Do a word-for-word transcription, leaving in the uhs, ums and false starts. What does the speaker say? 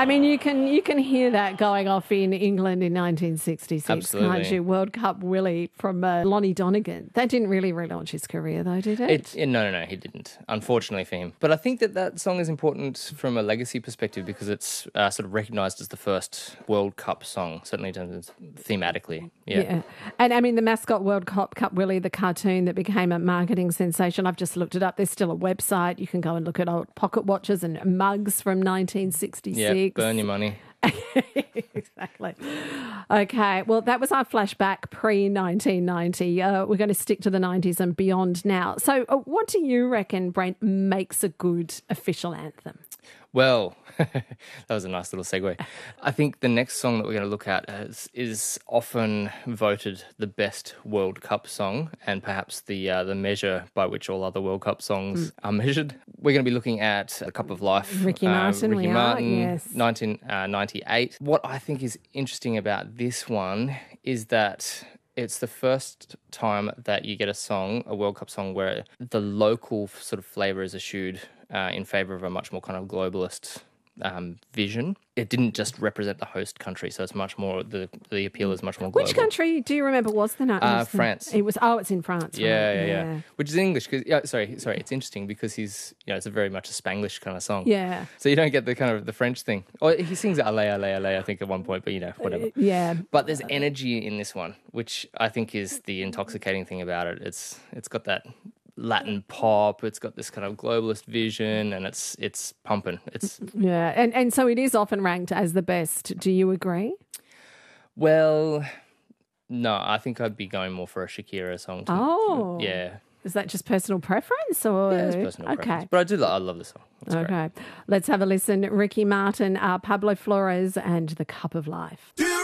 I mean, you can you can hear that going off in England in nineteen sixty-six, Absolutely. can't you? World Cup Willie from uh, Lonnie Donegan. That didn't really relaunch his career, though, did it? It, it, no, no, no, he didn't, unfortunately for him. But I think that that song is important from a legacy perspective because it's uh, sort of recognised as the first World Cup song, certainly in terms of thematically. Yeah. Yeah. And I mean, the mascot World Cup, Cup Willie, the cartoon that became a marketing sensation, I've just looked it up. There's still a website. You can go and look at old pocket watches and mugs from nineteen sixty-six. Yeah, burn your money. Exactly. Okay, well, that was our flashback pre nineteen ninety. Uh, we're going to stick to the nineties and beyond now. So uh, what do you reckon, Brent, makes a good official anthem? Well, that was a nice little segue. I think the next song that we're going to look at is, is often voted the best World Cup song and perhaps the uh, the measure by which all other World Cup songs mm. are measured. We're going to be looking at The Cup of Life. Ricky Martin, uh, Ricky we Martin, are, yes. nineteen ninety-eight. What I think is interesting about this one is that it's the first time that you get a song, a World Cup song, where the local sort of flavour is eschewed uh, in favour of a much more kind of globalist um, vision. It didn't just represent the host country, so it's much more, the the appeal is much more global. Which country do you remember was the night? Uh, France. It was, oh, it's in France. Yeah, right? yeah, yeah, yeah. Which is English, because, yeah, sorry, sorry, it's interesting because he's, you know, it's a very much a Spanglish kind of song. Yeah. So you don't get the kind of the French thing. Or he sings Allez, Allez, Allez, I think, at one point, but, you know, whatever. Uh, yeah. But there's energy in this one, which I think is the intoxicating thing about it. It's It's got that Latin pop, it's got this kind of globalist vision, and it's it's pumping. It's yeah, and and so it is often ranked as the best. Do you agree? Well, no, I think I'd be going more for a Shakira song. Too. Oh, yeah. Is that just personal preference, or yeah, it's personal okay. preference? But I do, I love the song. It's okay, great. Let's have a listen. Ricky Martin, uh, Pablo Flores, and The Cup of Life.